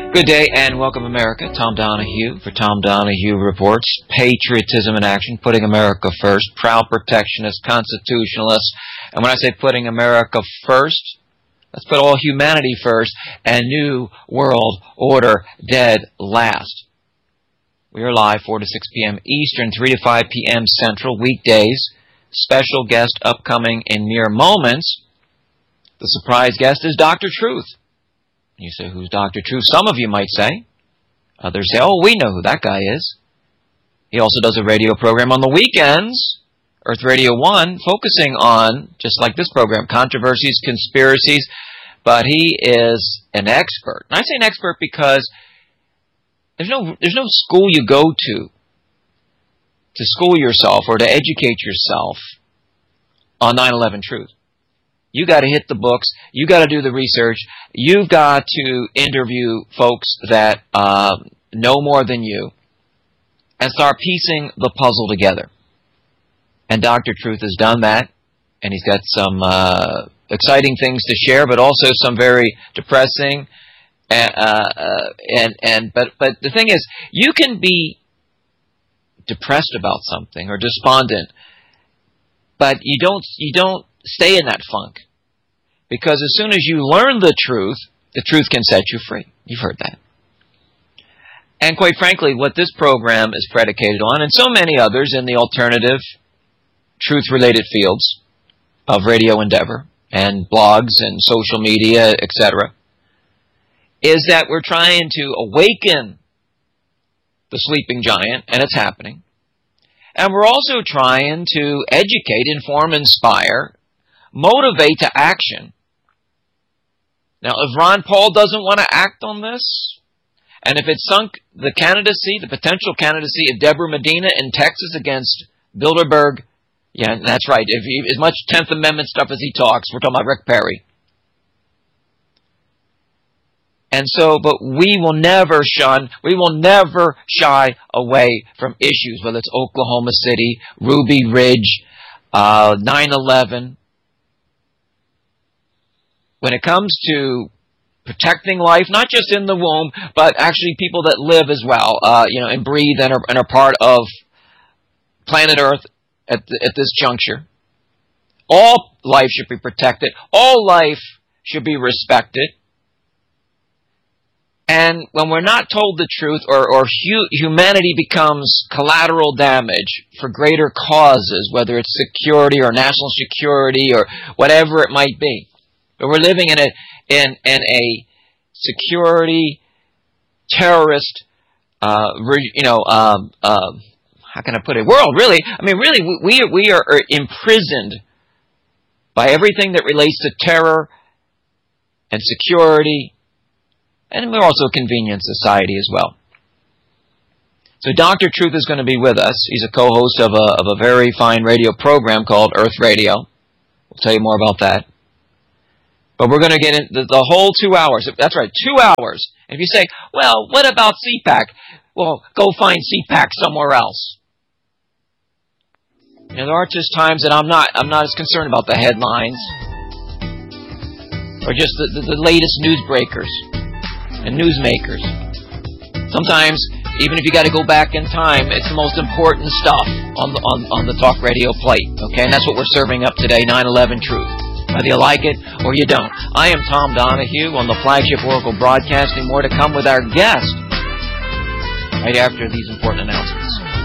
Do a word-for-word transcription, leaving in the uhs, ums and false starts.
Good day and welcome, America. Tom Donahue for Tom Donahue Reports. Patriotism in action, putting America first. Proud protectionist, constitutionalist. And when I say putting America first, let's put all humanity first and New World Order dead last. We are live four to six p.m. Eastern, three to five p.m. Central, weekdays. Special guest upcoming in mere moments. The surprise guest is Doctor Truth. You say, who's Doctor Truth? Some of you might say. Others say, oh, we know who that guy is. He also does a radio program on the weekends, Earth Radio one, focusing on, just like this program, controversies, conspiracies, but he is an expert. And I say an expert because there's no, there's no school you go to to school yourself or to educate yourself on nine eleven truth. You got to hit the books. You got to do the research. You've got to interview folks that uh, know more than you and start piecing the puzzle together. And Doctor Truth has done that, and he's got some uh, exciting things to share, but also some very depressing. Uh, uh, and and but but the thing is, you can be depressed about something or despondent, but you don't you don't stay in that funk. Because as soon as you learn the truth, the truth can set you free. You've heard that. And quite frankly, what this program is predicated on, and so many others in the alternative, truth-related fields of radio endeavor and blogs and social media, et cetera, is that we're trying to awaken the sleeping giant, and it's happening. And we're also trying to educate, inform, inspire, motivate to action. Now, if Ron Paul doesn't want to act on this, and if it sunk the candidacy, the potential candidacy of Deborah Medina in Texas against Bilderberg, yeah, that's right, if he, as much tenth Amendment stuff as he talks, we're talking about Rick Perry. And so, but we will never shun, we will never shy away from issues, whether it's Oklahoma City, Ruby Ridge, uh, nine eleven. When it comes to protecting life, not just in the womb, but actually people that live as well, uh, you know, and breathe and are, and are part of planet Earth at, the, at this juncture. All life should be protected. All life should be respected. And when we're not told the truth, or, or hu- humanity becomes collateral damage for greater causes, whether it's security or national security or whatever it might be. But we're living in a in in a security terrorist, uh, re, you know, um, um, how can I put it? World, really. I mean, really, we we are imprisoned by everything that relates to terror and security, and we're also a convenient society as well. So Doctor Truth is going to be with us. He's a co-host of a of a very fine radio program called Earth Radio. We'll tell you more about that. But we're going to get into the, the whole two hours. That's right, two hours. And if you say, well, what about C PAC? Well, go find C PAC somewhere else. You know, there are just times that I'm not I'm not as concerned about the headlines or just the, the, the latest news breakers and newsmakers. Sometimes, even if you got to go back in time, it's the most important stuff on the, on, on the talk radio plate. Okay, and that's what we're serving up today, nine eleven Truth. Whether you like it or you don't. I am Tom Donahue on the flagship Oracle Broadcasting. More to come with our guest right after these important announcements.